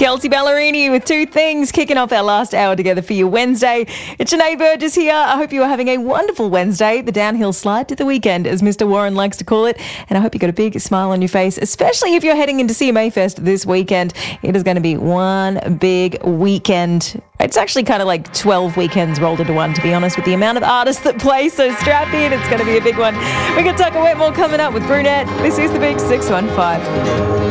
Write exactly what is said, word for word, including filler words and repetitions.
Kelsey Ballerini with Two Things, kicking off our last hour together for you Wednesday. It's Sinead Burgess here. I hope you are having a wonderful Wednesday, the downhill slide to the weekend, as Mister Warren likes to call it. And I hope you got a big smile on your face, especially if you're heading into C M A Fest this weekend. It is going to be one big weekend. It's actually kind of like twelve weekends rolled into one, to be honest, with the amount of artists that play. So strap in, it's going to be a big one. We're going to talk a bit more coming up with Brunette. This is the Big six one five.